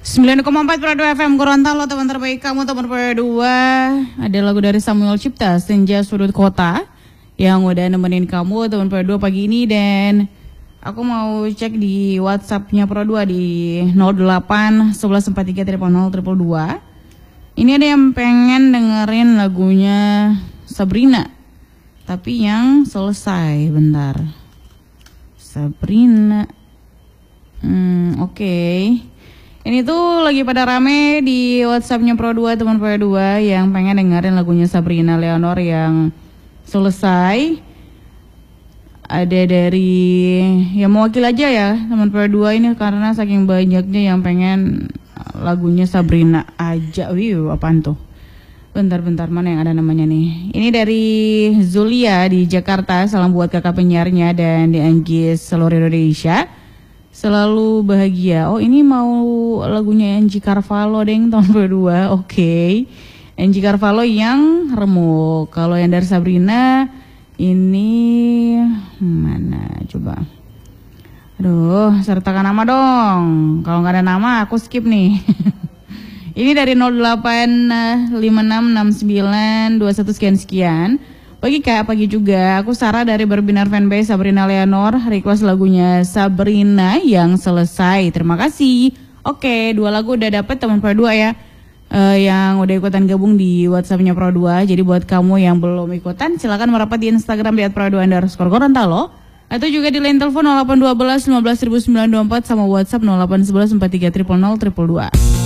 9,4 Pro 2 FM Gorontalo, teman terbaik kamu, teman Pro 2. Ada lagu dari Samuel Cipta, Senja Sudut Kota, yang udah nemenin kamu teman Pro 2 pagi ini. Dan aku mau cek di WhatsApp-nya Pro 2 di 08 11 43 000 222. Ini ada yang pengen dengerin lagunya Sabrina, tapi yang selesai. Bentar, Sabrina. Oke. Ini tuh lagi pada rame di WhatsApp-nya Pro 2, teman Pro 2 yang pengen dengerin lagunya Sabrina Leonor yang selesai. Ada dari, ya mewakil aja ya teman Pro 2 ini, karena saking banyaknya yang pengen lagunya Sabrina aja. Apaan tuh? Bentar, mana yang ada namanya nih? Ini dari Zulia di Jakarta. Salam buat kakak penyiarnya dan di Anggis seluruh Indonesia. Selalu bahagia. Oh, ini mau lagunya Angie Carvalho deng, tahun kedua. Oke. Angie Carvalho yang remuk. Kalau yang dari Sabrina ini mana coba? Aduh, sertakan nama dong. Kalau nggak ada nama aku skip nih. Ini dari 08566921 sekian. Pagi Kak, pagi juga. Aku Sarah dari Berbinar Fanbase Sabrina Leonor. Request lagunya Sabrina yang selesai. Terima kasih. Oke, 2 lagu udah dapet teman Pro 2 ya. Yang udah ikutan gabung di WhatsApp-nya Pro 2. Jadi buat kamu yang belum ikutan, silakan merapat di Instagram @pro2_Gorontalo. Atau juga di line telepon 0812 15924 sama WhatsApp 0811 43 000 222.